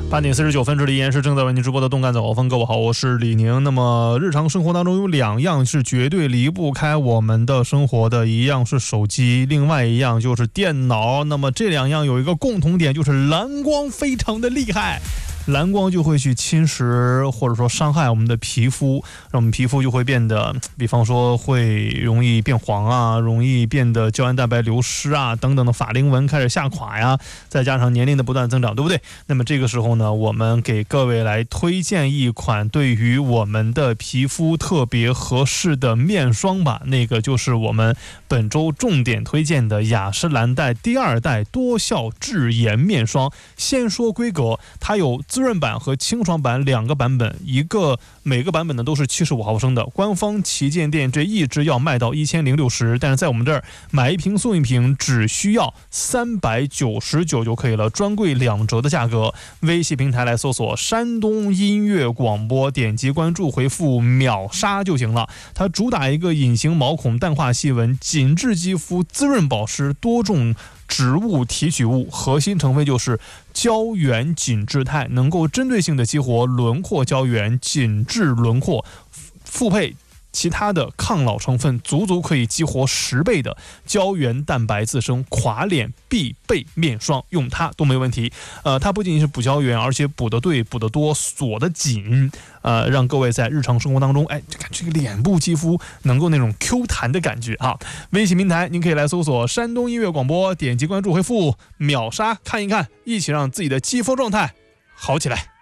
8点49分，这里依然是正在为您直播的动感早高峰。各位好，我是李宁。那么日常生活当中有两样是绝对离不开我们的生活的，一样是手机，另外一样就是电脑。那么这两样有一个共同点，就是蓝光非常的厉害。蓝光就会去侵蚀或者说伤害我们的皮肤，让我们皮肤就会变得，比方说会容易变黄啊，容易变得胶原蛋白流失啊等等的法令纹开始下垮呀，再加上年龄的不断增长，对不对？那么这个时候呢，我们给各位来推荐一款对于我们的皮肤特别合适的面霜吧，那个就是我们本周重点推荐的雅诗兰黛第2代多效治颜面霜。先说规格，它有滋润版和清爽版两个版本，每个版本呢都是75毫升的。官方旗舰店这一直要卖到1060，但是在我们这儿买一瓶送一瓶，只需要399就可以了，专柜2折的价格。微信平台来搜索山东音乐广播，点击关注回复秒杀就行了。它主打一个隐形毛孔、淡化细纹、紧致肌肤、滋润保湿、多种植物提取物，核心成分就是胶原紧致肽，能够针对性的激活轮廓胶原，紧致轮廓，复配其他的抗老成分，足足可以激活10倍的胶原蛋白自身，垮脸必备面霜，用它都没问题。它不仅仅是补胶原，而且补得对、补得多、锁得紧，让各位在日常生活当中，这个脸部肌肤能够那种 Q 弹的感觉啊。微信平台您可以来搜索山东音乐广播，点击关注回复秒杀看一看，一起让自己的肌肤状态好起来。